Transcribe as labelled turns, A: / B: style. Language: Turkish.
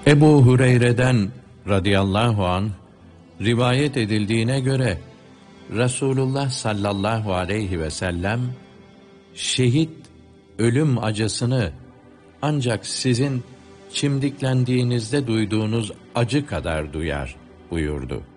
A: Ebu Hureyre'den radıyallahu anh rivayet edildiğine göre Resulullah sallallahu aleyhi ve sellem şehit ölüm acısını ancak sizin çimdiklendiğinizde duyduğunuz acı kadar duyar buyurdu.